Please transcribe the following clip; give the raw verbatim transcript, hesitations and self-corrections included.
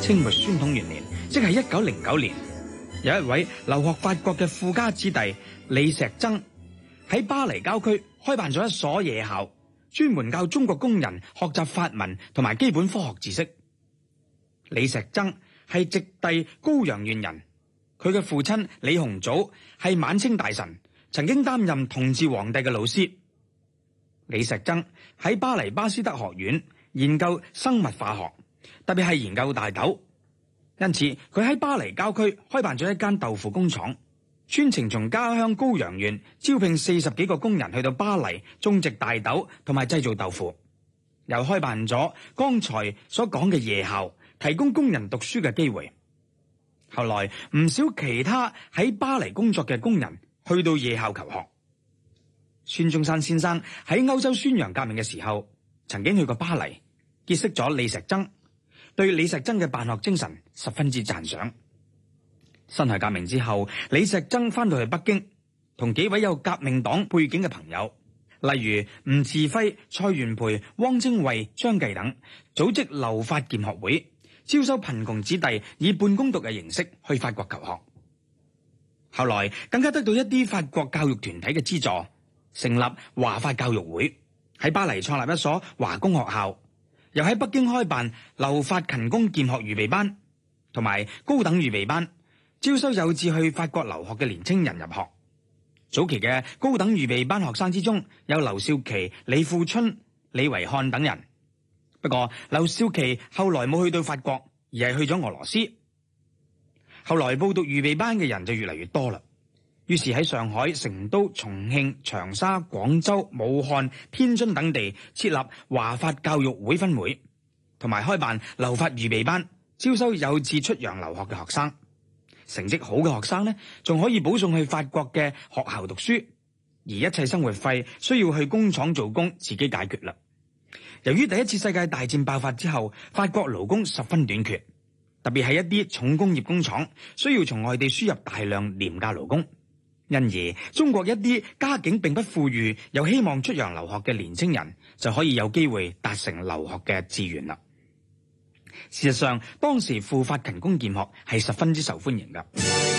清末宣統元年，即係一九零九年，有一位留學法國嘅富家子弟李石曾喺巴黎郊區開辦咗一所夜校，專門教中國工人學習法文同埋基本科學知識。李石曾係直隸高陽縣人，佢嘅父親李鴻祖係晚清大臣，曾經擔任同治皇帝嘅老師。李石曾喺巴黎巴斯德學院研究生物化學，特別係研究大豆，因此佢喺巴黎郊區開辦咗一間豆腐工廠，專程從家鄉高陽縣招聘四十幾個工人去到巴黎種植大豆同埋製造豆腐，又開辦咗剛才所講嘅夜校，提供工人讀書嘅機會。後來唔少其他喺巴黎工作嘅工人去到夜校求學。孫中山先生喺歐洲宣揚革命嘅時候，曾經去過巴黎，結識咗李石曾，對李石曾嘅辦學精神十分之讚賞。辛亥革命之後，李石曾翻到去北京，同幾位有革命黨背景嘅朋友，例如吳稚暉、蔡元培、汪精衛、張繼等，組織留法劍學會，招收貧窮子弟以半工讀嘅形式去法國求學。後來更加得到一啲法國教育團體嘅資助，成立華法教育會，喺巴黎創立一所華工學校，又喺北京開辦留法勤工儉學預備班同埋高等預備班，招收有志去法國留學嘅年青人入學。早期嘅高等預備班學生之中，有劉少奇、李富春、李維漢等人。不過劉少奇後來冇去到法國，而係去咗俄羅斯。後來報讀預備班嘅人就越嚟越多啦。於是喺上海、成都、重慶、長沙、廣州、武漢、天津等地設立華法教育會分會，同埋開辦留法預備班，招收有志出洋留學嘅學生。成績好嘅學生呢，仲可以保送去法國嘅學校讀書，而一切生活費需要去工廠做工自己解決啦。由於第一次世界大戰爆發之後，法國勞工十分短缺，特別係一啲重工業工廠需要從外地輸入大量廉價勞工，因而中國一啲家境並不富裕又希望出洋留學嘅年青人就可以有機會達成留學嘅志願啦。事實上，當時赴法勤工儉學係十分之受歡迎㗎。